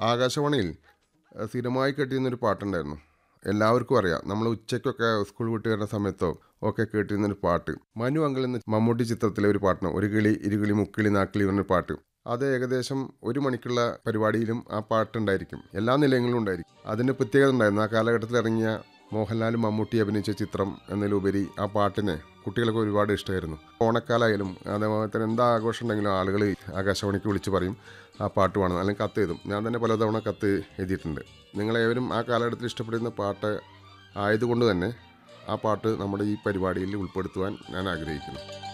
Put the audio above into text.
ആകാശവാണിയിൽ സ്ഥിരമായി കേട്ടിരുന്നൊരു പാട്ടുണ്ടായിരുന്നു. എല്ലാവർക്കും അറിയാം. നമ്മൾ ഉച്ചയ്ക്കൊക്കെ സ്കൂൾ വിട്ട് വരുന്ന സമയത്തോ ഒക്കെ കേട്ടിരുന്നൊരു പാട്ട്. മനു അങ്കിൾ എന്ന മമ്മൂട്ടി ചിത്രത്തിലെ ഒരു പാട്ടാണ്. ഒരു കിളി ഇരുകിളി മുക്കിളി നാക്കിളി പറഞ്ഞൊരു പാട്ട്. അത് ഏകദേശം 1 മണിക്കുള്ള പരിപാടിയിലും ആ പാട്ടുണ്ടായിരിക്കും. എല്ലാ നിലയങ്ങളിലും ഉണ്ടായിരിക്കും. അതിന് പ്രത്യേകത ഉണ്ടായിരുന്നു. ആ കാലഘട്ടത്തിൽ ഇറങ്ങിയ മോഹൻലാലും മമ്മൂട്ടി അഭിനയിച്ച ചിത്രം എന്നതിലുപരി ആ പാട്ടിനെ കുട്ടികൾക്ക് ഒരുപാട് ഇഷ്ടമായിരുന്നു. ഓണക്കാലായാലും അതേപോലെ തന്നെ എന്താ ആഘോഷം ഉണ്ടെങ്കിലും ആളുകൾ ആകാശവാണിക്ക് വിളിച്ച് പറയും ആ പാട്ട് വേണം, അല്ലെങ്കിൽ കത്ത് എഴുതും. ഞാൻ തന്നെ പലതവണ കത്ത് എഴുതിയിട്ടുണ്ട്. നിങ്ങളേവരും ആ കാലഘട്ടത്തിൽ ഇഷ്ടപ്പെടുന്ന പാട്ട് ആയതുകൊണ്ട് തന്നെ ആ പാട്ട് നമ്മുടെ ഈ പരിപാടിയിൽ ഉൾപ്പെടുത്തുവാൻ ഞാൻ ആഗ്രഹിക്കുന്നു.